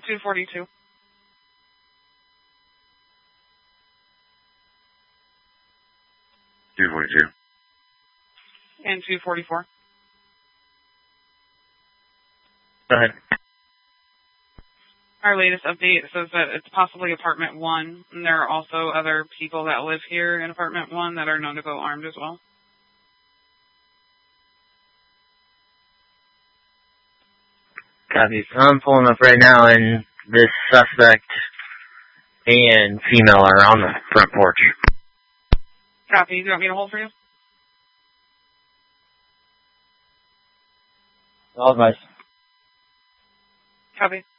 242. And 244. Go ahead. Our latest update says that it's possibly apartment 1, and there are also other people that live here in apartment 1 that are known to go armed as well. Copy. I'm pulling up right now, and this suspect and female are on the front porch. Copy. Do you want me to hold for you? All advice. Copy.